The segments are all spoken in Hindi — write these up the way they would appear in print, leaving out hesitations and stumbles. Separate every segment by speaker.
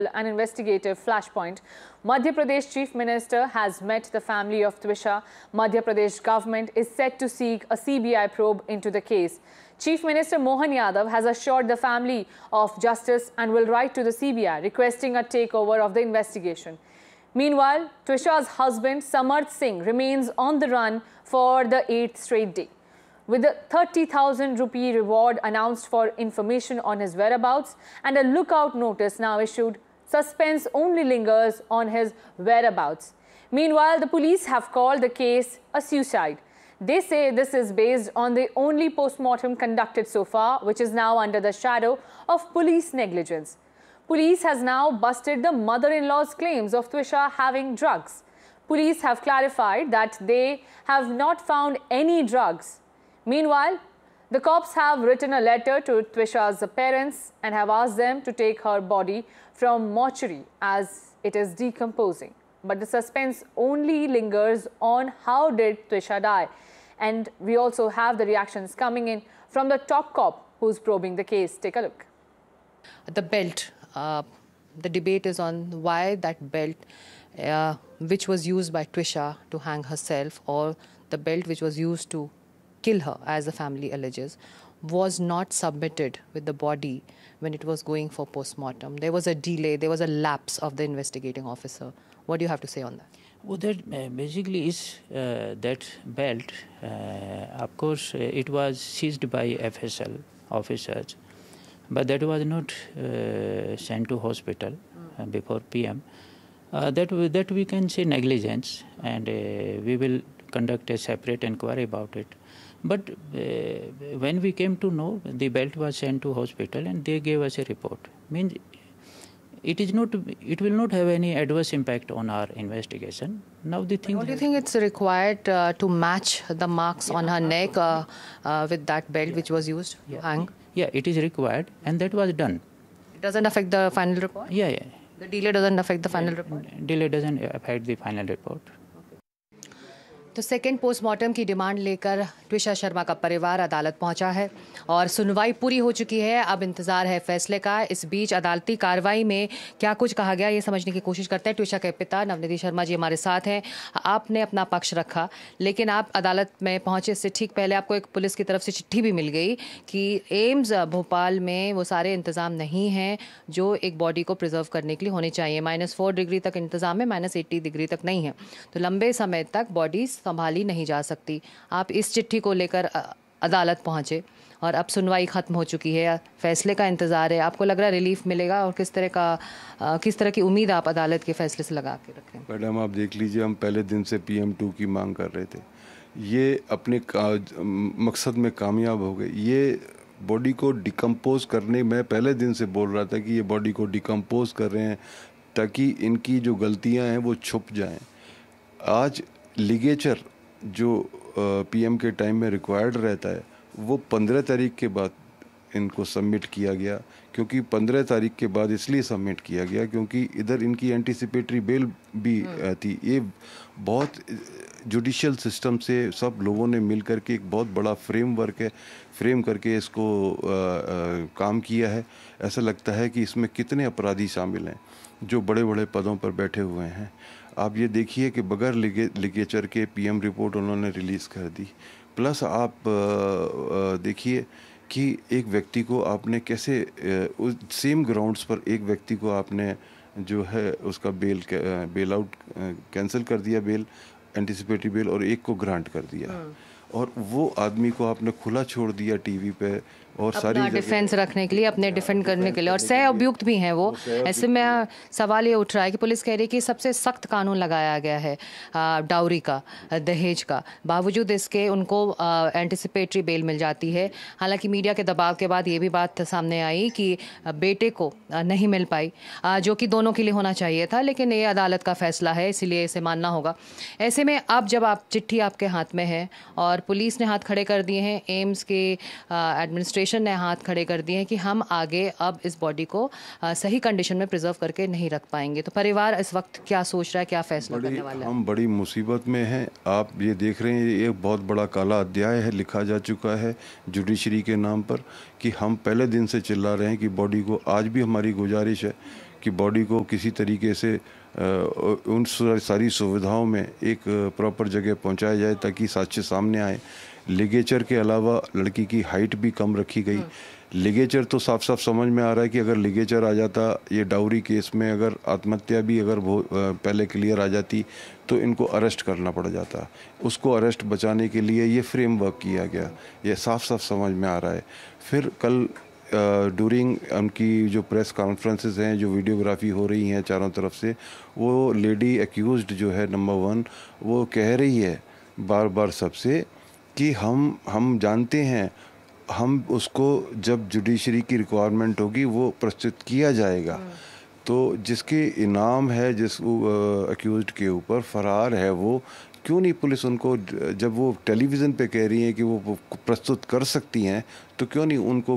Speaker 1: An investigative flashpoint. Madhya Pradesh Chief Minister has met the family of Twisha. Madhya Pradesh government is set to seek a CBI probe into the case. Chief Minister Mohan Yadav has assured the family of justice and will write to the CBI requesting a takeover of the investigation. Meanwhile, Twisha's husband Samarth Singh remains on the run for the 8th straight day. With a 30,000 rupee reward announced for information on his whereabouts and a lookout notice now issued, suspense only lingers on his whereabouts. Meanwhile, the police have called the case a suicide. They say this is based on the only post-mortem conducted so far, which is now under the shadow of police negligence. Police has now busted the mother-in-law's claims of Twisha having drugs. Police have clarified that they have not found any drugs. Meanwhile, the cops have written a letter to Twisha's parents and have asked them to take her body from mortuary as it is decomposing. But the suspense only lingers on how did Twisha die. And we also have the reactions coming in from the top cop who's probing the case. Take a look.
Speaker 2: The belt. The debate is on why that belt, which was used by Twisha to hang herself, or the belt which was used to kill her, as the family alleges, was not submitted with the body when it was going for post-mortem. There was a delay, there was a lapse of the investigating officer. What do you have to say on that?
Speaker 3: Well, that basically is that belt. Of course, it was seized by FSL officers, but that was not sent to hospital before PM. That we can say negligence, and we will conduct a separate inquiry about it. But when we came to know, the belt was sent to hospital and they gave us a report. Means it will not have any adverse impact on our investigation. Now the thing.
Speaker 2: Don't you think it's required to match the marks on her neck with that belt which was used to hang?
Speaker 3: Yeah, it is required, and that was done.
Speaker 2: It doesn't affect the final report?
Speaker 3: Yeah.
Speaker 2: The delay doesn't affect the final report?
Speaker 3: Delay doesn't affect the final report.
Speaker 2: तो सेकेंड पोस्टमार्टम की डिमांड लेकर ट्विशा शर्मा का परिवार अदालत पहुंचा है और सुनवाई पूरी हो चुकी है। अब इंतज़ार है फैसले का। इस बीच अदालती कार्रवाई में क्या कुछ कहा गया ये समझने की कोशिश करते हैं। ट्विशा के पिता नवनिधि शर्मा जी हमारे साथ हैं। आपने अपना पक्ष रखा, लेकिन आप अदालत में पहुंचे इससे ठीक पहले आपको एक पुलिस की तरफ से चिट्ठी भी मिल गई कि एम्स भोपाल में वो सारे इंतज़ाम नहीं हैं जो एक बॉडी को प्रिजर्व करने के लिए होने चाहिए। -4 डिग्री तक इंतज़ाम है, -80 डिग्री तक नहीं है, तो लंबे समय तक बॉडी संभाली नहीं जा सकती। आप इस चिट्ठी को लेकर अदालत पहुंचे और अब सुनवाई खत्म हो चुकी है, फैसले का इंतज़ार है। आपको लग रहा है रिलीफ मिलेगा, और किस तरह की उम्मीद आप अदालत के फैसले से लगा के रखें?
Speaker 4: मैडम, आप देख लीजिए, हम पहले दिन से PM2 की मांग कर रहे थे। ये अपने मकसद में कामयाब हो गए। ये बॉडी को डिकम्पोज करने में पहले दिन से बोल रहा था कि ये बॉडी को डिकम्पोज कर रहे हैं ताकि इनकी जो गलतियां हैं वो छुप जाएं। आज लिगेचर जो PM के टाइम में रिक्वायर्ड रहता है वो 15 तारीख के बाद इनको सबमिट किया गया, क्योंकि 15 तारीख के बाद इसलिए सबमिट किया गया क्योंकि इधर इनकी एंटीसिपेटरी बेल भी थी। ये बहुत जुडिशियल सिस्टम से सब लोगों ने मिल करके एक बहुत बड़ा फ्रेमवर्क है, फ्रेम करके इसको काम किया है। ऐसा लगता है कि इसमें कितने अपराधी शामिल हैं जो बड़े बड़े पदों पर बैठे हुए हैं। आप ये देखिए कि बगैर लिगेचर के PM रिपोर्ट उन्होंने रिलीज़ कर दी। प्लस आप देखिए कि एक व्यक्ति को आपने कैसे उस सेम ग्राउंड्स पर एक व्यक्ति को आपने जो है उसका बेल आउट कैंसिल कर दिया, बेल एंटिसिपेटरी बेल, और एक को ग्रांट कर दिया, और वो आदमी को आपने खुला छोड़ दिया टीवी पे और सारी
Speaker 2: डिफेंस रखने के लिए, अपने डिफेंड करने के लिए, और सह अभियुक्त भी हैं वो। ऐसे में सवाल ये उठ रहा है कि पुलिस कह रही है कि सबसे सख्त कानून लगाया गया है डाउरी का, दहेज का, बावजूद इसके उनको एंटिसिपेटरी बेल मिल जाती है। हालांकि मीडिया के दबाव के बाद ये भी बात सामने आई कि बेटे को नहीं मिल पाई, जो कि दोनों के लिए होना चाहिए था, लेकिन ये अदालत का फैसला है, इसीलिए इसे मानना होगा। ऐसे में अब जब आप चिट्ठी आपके हाथ में है और पुलिस ने हाथ खड़े कर दिए हैं, एम्स के एडमिनिस्ट्रेशन ने हाथ खड़े कर दिए हैं कि हम आगे अब इस बॉडी को सही कंडीशन में प्रिजर्व करके नहीं रख पाएंगे, तो परिवार इस वक्त क्या सोच रहा है, क्या फैसला करने वाला है?
Speaker 4: हम बड़ी मुसीबत में हैं। आप ये देख रहे हैं, ये एक बहुत बड़ा काला अध्याय है लिखा जा चुका है जुडिशरी के नाम पर, कि हम पहले दिन से चिल्ला रहे हैं कि बॉडी को, आज भी हमारी गुजारिश है कि बॉडी को किसी तरीके से उन सारी सुविधाओं में एक प्रॉपर जगह पहुंचाया जाए ताकि साक्ष्य सामने आए। लिगेचर के अलावा लड़की की हाइट भी कम रखी गई। लिगेचर तो साफ साफ समझ में आ रहा है कि अगर लिगेचर आ जाता, ये डाउरी केस में अगर आत्महत्या भी अगर पहले क्लियर आ जाती तो इनको अरेस्ट करना पड़ जाता। उसको अरेस्ट बचाने के लिए ये फ्रेमवर्क किया गया, ये साफ साफ समझ में आ रहा है। फिर कल ड्यूरिंग उनकी जो प्रेस कॉन्फ्रेंसेस हैं, जो वीडियोग्राफी हो रही हैं चारों तरफ से, वो लेडी एक्यूज्ड जो है नंबर 1 वो कह रही है बार बार सबसे कि हम जानते हैं, हम उसको जब जुडिशरी की रिक्वायरमेंट होगी वो प्रस्तुत किया जाएगा। तो जिसके इनाम है, जिस एक्यूज्ड के ऊपर फरार है, वो क्यों नहीं पुलिस उनको, जब वो टेलीविज़न पे कह रही हैं कि वो प्रस्तुत कर सकती हैं, तो क्यों नहीं उनको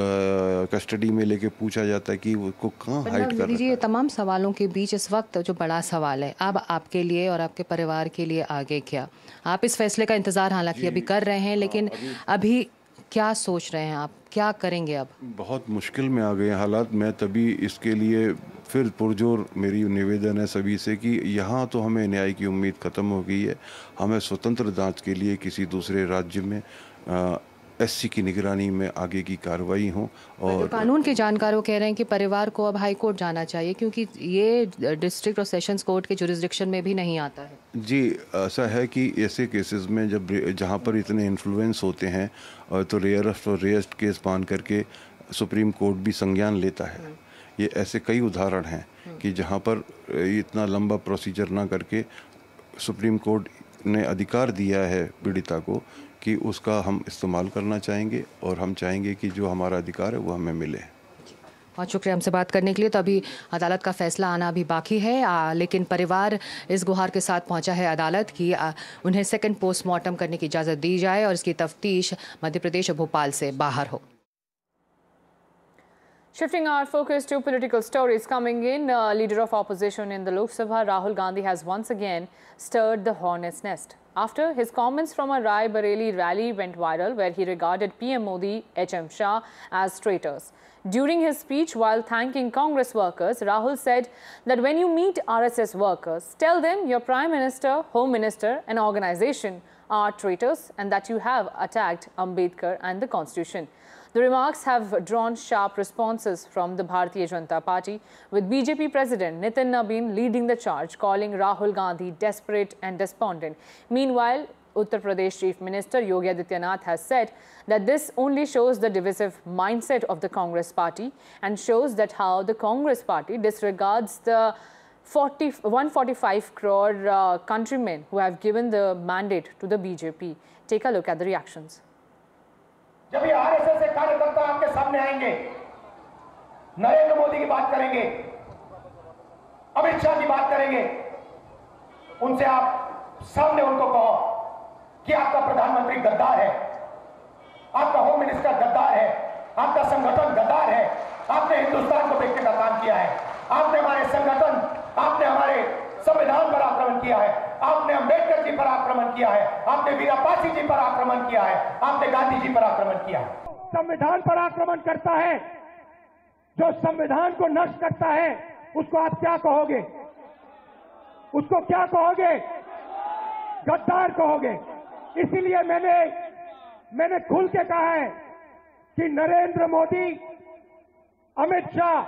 Speaker 4: कस्टडी में लेके पूछा जाता है कि वो कहाँ हाइड कर रहा है।
Speaker 2: ये तमाम सवालों के बीच इस वक्त जो बड़ा सवाल है अब आपके लिए और आपके परिवार के लिए आगे क्या, आप इस फैसले का इंतज़ार हालांकि अभी कर रहे हैं, लेकिन अभी क्या सोच रहे हैं आप, क्या करेंगे अब?
Speaker 4: बहुत मुश्किल में आ गए हालात। मैं तभी इसके लिए फिर पुरजोर मेरी निवेदन है सभी से कि यहाँ तो हमें न्याय की उम्मीद ख़त्म हो गई है। हमें स्वतंत्र जांच के लिए किसी दूसरे राज्य में एससी की निगरानी में आगे की कार्रवाई हो। और
Speaker 2: कानून के जानकार वो कह रहे हैं कि परिवार को अब हाई कोर्ट जाना चाहिए क्योंकि ये डिस्ट्रिक्ट और सेशंस कोर्ट के जुरिस्डिक्शन में भी नहीं आता है।
Speaker 4: जी, ऐसा है कि ऐसे केसेस में जहाँ पर इतने इन्फ्लुएंस होते हैं तो रेयरेस्ट केस मान करके सुप्रीम कोर्ट भी संज्ञान लेता है। ये ऐसे कई उदाहरण हैं कि जहाँ पर इतना लंबा प्रोसीजर ना करके सुप्रीम कोर्ट ने अधिकार दिया है पीड़िता को कि उसका हम इस्तेमाल करना चाहेंगे और हम चाहेंगे कि जो हमारा अधिकार है वो हमें मिले।
Speaker 2: बहुत शुक्रिया हमसे बात करने के लिए। तो अभी अदालत का फैसला आना अभी बाकी है, लेकिन परिवार इस गुहार के साथ पहुंचा है अदालत की उन्हें सेकंड पोस्टमार्टम करने की इजाज़त दी जाए और इसकी तफ्तीश मध्य प्रदेश और भोपाल से बाहर हो।
Speaker 1: Shifting our focus to political stories coming in, leader of opposition in the Lok Sabha, Rahul Gandhi, has once again stirred the hornet's nest after his comments from a Rai Bareli rally went viral where he regarded PM Modi, HM Shah as traitors. During his speech while thanking Congress workers, Rahul said that when you meet RSS workers, tell them your Prime Minister, Home Minister and organization are traitors and that you have attacked Ambedkar and the Constitution. The remarks have drawn sharp responses from the Bharatiya Janata Party, with BJP President Nitin Nabin leading the charge, calling Rahul Gandhi desperate and despondent. Meanwhile, Uttar Pradesh Chief Minister Yogi Adityanath has said that this only shows the divisive mindset of the Congress Party and shows that how the Congress Party disregards the 145 crore countrymen who have given the mandate to the BJP. Take a look at the reactions.
Speaker 5: जब ये आरएसएस से कार्यकर्ता आपके सामने आएंगे, नरेंद्र मोदी की बात करेंगे, अमित शाह की बात करेंगे, उनसे आप सामने उनको कहो कि आपका प्रधानमंत्री गद्दार है, आपका होम मिनिस्टर गद्दार है, आपका संगठन गद्दार है, आपने हिंदुस्तान को बेचने का काम किया है, आपने हमारे संगठन, आपने हमारे संविधान पर आक्रमण किया है, आपने अंबेडकर जी पर आक्रमण किया है, आपने वीरापासी जी पर आक्रमण किया है, आपने गांधी जी पर आक्रमण किया है। संविधान पर आक्रमण करता है, जो संविधान को नष्ट करता है, उसको आप क्या कहोगे? उसको क्या कहोगे? गद्दार कहोगे। इसीलिए मैंने खुल के कहा है कि नरेंद्र मोदी, अमित शाह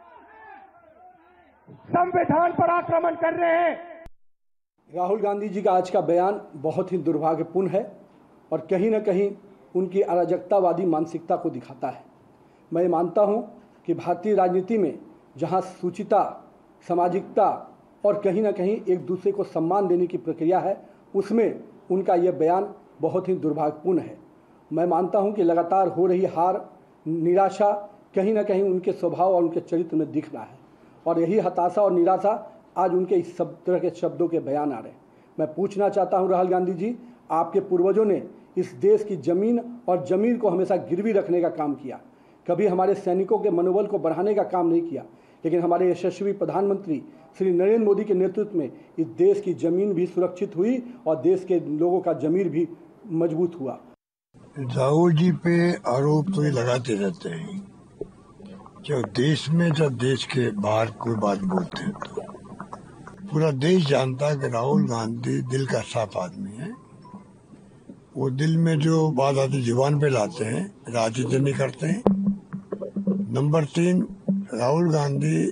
Speaker 5: संविधान पर आक्रमण कर रहे हैं।
Speaker 6: राहुल गांधी जी का आज का बयान बहुत ही दुर्भाग्यपूर्ण है और कहीं न कहीं उनकी अराजकतावादी मानसिकता को दिखाता है। मैं मानता हूं कि भारतीय राजनीति में जहां सूचिता, सामाजिकता और कहीं न कहीं एक दूसरे को सम्मान देने की प्रक्रिया है, उसमें उनका यह बयान बहुत ही दुर्भाग्यपूर्ण है। मैं मानता हूं कि लगातार हो रही हार, निराशा कहीं न कहीं उनके स्वभाव और उनके चरित्र में दिख रहा है और यही हताशा और निराशा आज उनके इस सब तरह के शब्दों के बयान आ रहे हैं। मैं पूछना चाहता हूं राहुल गांधी जी, आपके पूर्वजों ने इस देश की जमीन और जमीर को हमेशा गिरवी रखने का काम किया, कभी हमारे सैनिकों के मनोबल को बढ़ाने का काम नहीं किया, लेकिन हमारे यशस्वी प्रधानमंत्री श्री नरेंद्र मोदी के नेतृत्व में इस देश की जमीन भी सुरक्षित हुई और देश के लोगों का जमीर भी मजबूत हुआ।
Speaker 7: राहुल जी पे आरोप तो ये लगाते रहते हैं, जो देश में जब देश के बाहर कोई बात बोलते हैं तो पूरा देश जानता है कि राहुल गांधी दिल का साफ आदमी है। वो दिल में जो बात आती जुबान पे लाते हैं, राजनीति नहीं करते हैं। नंबर 3, राहुल गांधी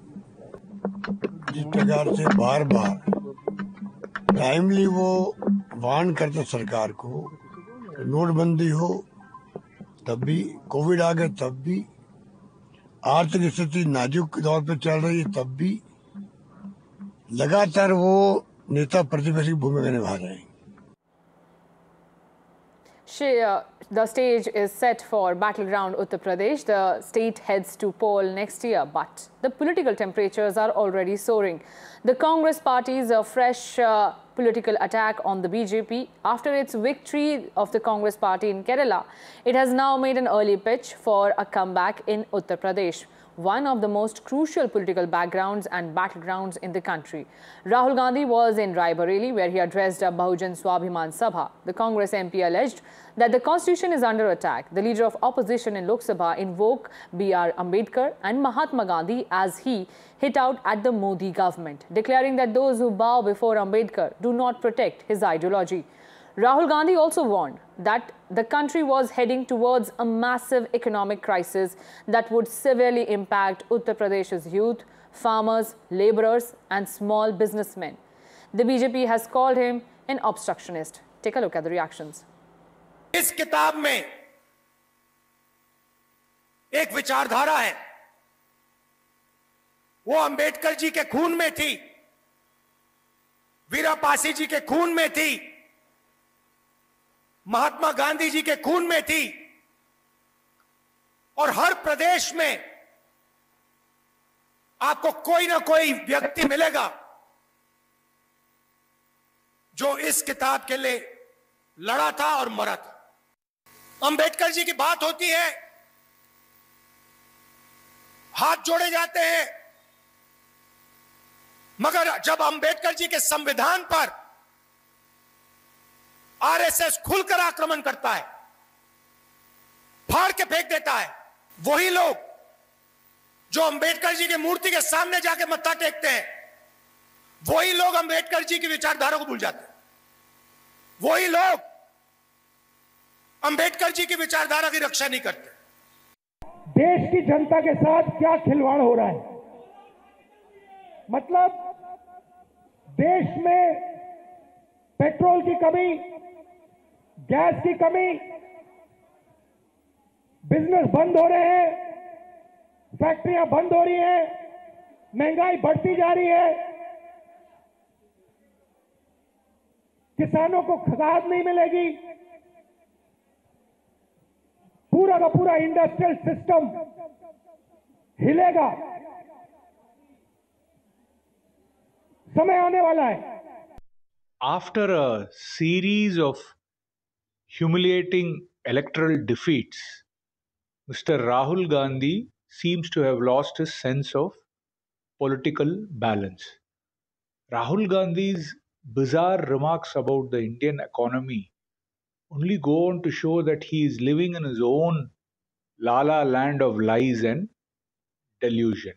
Speaker 7: जिस प्रकार से बार बार टाइमली वो वार्न करते सरकार को, नोटबंदी हो तब भी, कोविड आ गए तब भी, आर्थिक स्थिति नाजुक दौर पे चल रही है तब भी, लगातार वो नेता प्रतिपक्ष की भूमिका निभा रहे हैं।
Speaker 1: The stage is set for battleground Uttar Pradesh. The state heads to poll next year, but the political temperatures are already soaring. The Congress party's a fresh political attack on the BJP after its victory of the Congress party in Kerala. It has now made an early pitch for a comeback in Uttar Pradesh, one of the most crucial political backgrounds and battlegrounds in the country. Rahul Gandhi was in Raebareli, where he addressed a Bahujan Swabhiman Sabha. The Congress MP alleged that the constitution is under attack. The leader of opposition in Lok Sabha invoked B.R. Ambedkar and Mahatma Gandhi as he hit out at the Modi government, declaring that those who bow before Ambedkar do not protect his ideology. Rahul Gandhi also warned that the country was heading towards a massive economic crisis that would severely impact Uttar Pradesh's youth, farmers, laborers and small businessmen. The BJP has called him an obstructionist. Take a look at the reactions.
Speaker 5: इस किताब में एक विचारधारा है, वो अंबेडकर जी के खून में थी, वीरापासी जी के खून में थी, महात्मा गांधी जी के खून में थी और हर प्रदेश में आपको कोई ना कोई व्यक्ति मिलेगा जो इस किताब के लिए लड़ा था और मरा था। अंबेडकर जी की बात होती है, हाथ जोड़े जाते हैं, मगर जब अंबेडकर जी के संविधान पर आरएसएस खुलकर आक्रमण करता है, फाड़ के फेंक देता है, वही लोग जो अंबेडकर जी की मूर्ति के सामने जाके मत्था टेकते हैं, वही लोग अंबेडकर जी की विचारधारा को भूल जाते हैं। वही लोग अंबेडकर जी की विचारधारा की रक्षा नहीं करते।
Speaker 8: देश की जनता के साथ क्या खिलवाड़ हो रहा है? मतलब देश में पेट्रोल की कमी, गैस की कमी, बिजनेस बंद हो रहे हैं, फैक्ट्रियां बंद हो रही हैं, महंगाई बढ़ती जा रही है, किसानों को खाद नहीं मिलेगी, पूरा का पूरा इंडस्ट्रियल सिस्टम हिलेगा। समय आने वाला है।
Speaker 9: After a series of humiliating electoral defeats, Mr. Rahul Gandhi seems to have lost his sense of political balance. Rahul Gandhi's bizarre remarks about the Indian economy only go on to show that he is living in his own la-la land of lies and delusion.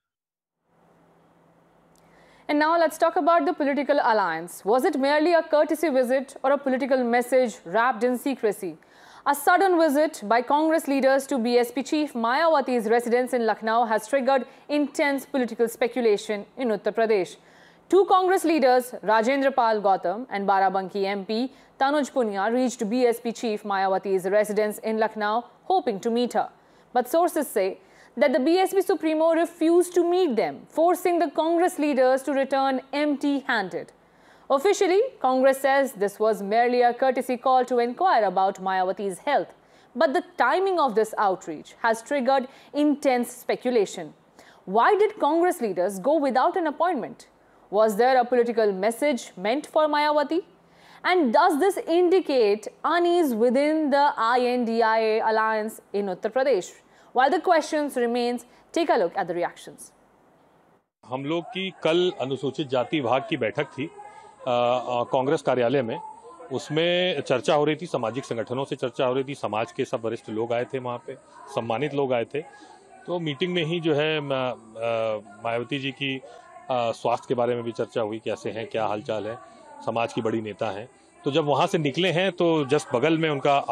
Speaker 1: And now let's talk about the political alliance. Was it merely a courtesy visit or a political message wrapped in secrecy? A sudden visit by Congress leaders to BSP chief Mayawati's residence in Lucknow has triggered intense political speculation in Uttar Pradesh. Two Congress leaders, Rajendra Pal Gautam and Barabanki MP Tanuj Punia, reached BSP chief Mayawati's residence in Lucknow hoping to meet her. But sources say that the BSP Supremo refused to meet them, forcing the Congress leaders to return empty-handed. Officially, Congress says this was merely a courtesy call to inquire about Mayawati's health. But the timing of this outreach has triggered intense speculation. Why did Congress leaders go without an appointment? Was there a political message meant for Mayawati? And does this indicate unease within the INDIA alliance in Uttar Pradesh? While the questions remains, take a look at the reactions.
Speaker 10: हम लोग की कल अनुसूचित जाति विभाग की बैठक थी कांग्रेस कार्यालय में। उसमें चर्चा हो रही थी, सामाजिक संगठनों से चर्चा हो रही थी, समाज के सब वरिष्ठ लोग आए थे, वहाँ पे सम्मानित लोग आए थे तो मीटिंग में ही जो है मायावती जी की स्वास्थ्य के बारे में भी चर्चा हुई, कैसे हैं, क्या हालचाल है, समाज की बड़ी नेता हैं। तो जब वहाँ से निकले हैं तो जस्ट बगल में उनका